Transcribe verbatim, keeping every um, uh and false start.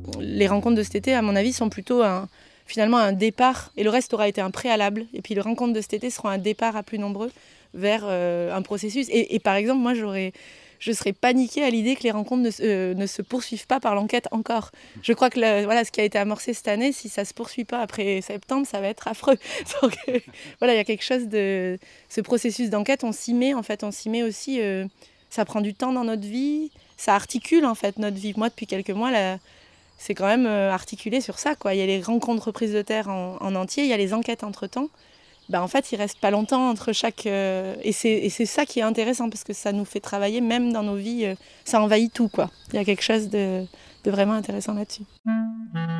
les rencontres de cet été, à mon avis, sont plutôt un, finalement un départ, et le reste aura été un préalable. Et puis les rencontres de cet été seront un départ à plus nombreux vers euh, un processus. Et, et par exemple, moi, j'aurais, je serais paniquée à l'idée que les rencontres ne, euh, ne se poursuivent pas par l'enquête encore. Je crois que le, voilà, ce qui a été amorcé cette année, si ça ne se poursuit pas après septembre, ça va être affreux. Donc euh, voilà, il y a quelque chose de... Ce processus d'enquête, on s'y met, en fait, on s'y met aussi... Euh, ça prend du temps dans notre vie, ça articule, en fait, notre vie. Moi, depuis quelques mois, là, c'est quand même euh, articulé sur ça, quoi. Il y a les rencontres prises de terre en, en entier, il y a les enquêtes entre-temps. Ben, en fait, il ne reste pas longtemps entre chaque... Euh, et, c'est, et c'est ça qui est intéressant, parce que ça nous fait travailler, même dans nos vies, euh, ça envahit tout, quoi. Il y a quelque chose de, de vraiment intéressant là-dessus.